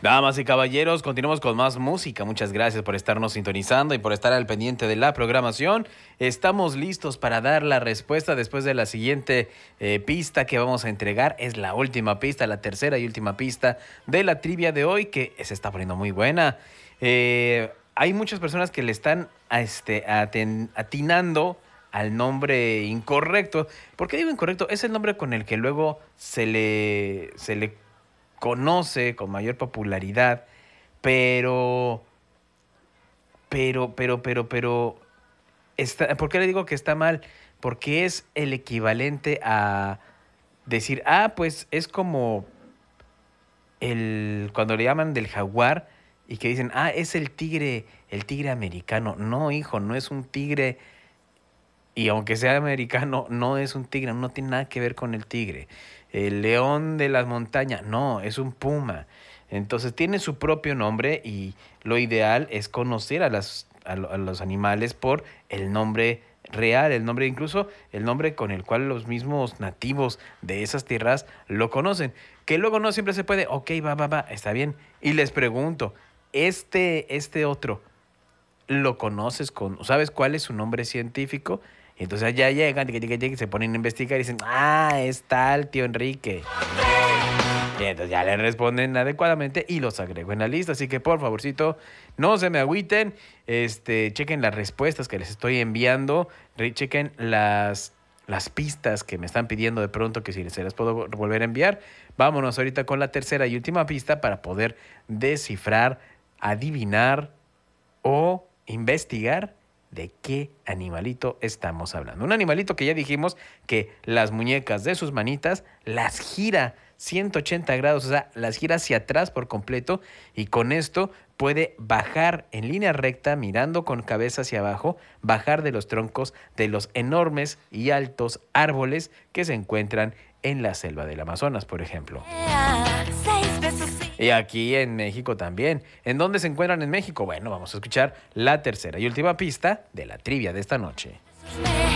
Damas y caballeros, continuamos con más música. Muchas gracias por estarnos sintonizando y por estar al pendiente de la programación. Estamos listos para dar la respuesta después de la siguiente pista que vamos a entregar. Es la última pista, la tercera y última pista de la trivia de hoy, que se está poniendo muy buena. Hay muchas personas que le están atinando al nombre incorrecto. ¿Por qué digo incorrecto? Es el nombre con el que luego se le conoce con mayor popularidad, pero, pero, ¿por qué le digo que está mal? Porque es el equivalente a decir, pues es como cuando le llaman del jaguar y que dicen, es el tigre americano. No, hijo, no es un tigre. Y aunque sea americano, no es un tigre, no tiene nada que ver con el tigre. El león de las montañas, no, es un puma. Entonces tiene su propio nombre y lo ideal es conocer a los animales por el nombre real, el nombre, incluso el nombre con el cual los mismos nativos de esas tierras lo conocen. Que luego no siempre se puede, ok, va, está bien. Y les pregunto, este otro, ¿lo conoces sabes cuál es su nombre científico? Y entonces allá llegan, se ponen a investigar y dicen, es tal, tío Enrique. Y entonces ya le responden adecuadamente y los agrego en la lista. Así que por favorcito, no se me agüiten. Chequen las respuestas que les estoy enviando. Chequen las pistas que me están pidiendo de pronto, que si se las puedo volver a enviar. Vámonos ahorita con la tercera y última pista para poder descifrar, adivinar o investigar de qué animalito estamos hablando. Un animalito que ya dijimos que las muñecas de sus manitas las gira 180 grados, o sea, las gira hacia atrás por completo y con esto puede bajar en línea recta mirando con cabeza hacia abajo, bajar de los troncos de los enormes y altos árboles que se encuentran en la selva del Amazonas, por ejemplo. Y aquí en México también. ¿En dónde se encuentran en México? Bueno, vamos a escuchar la tercera y última pista de la trivia de esta noche.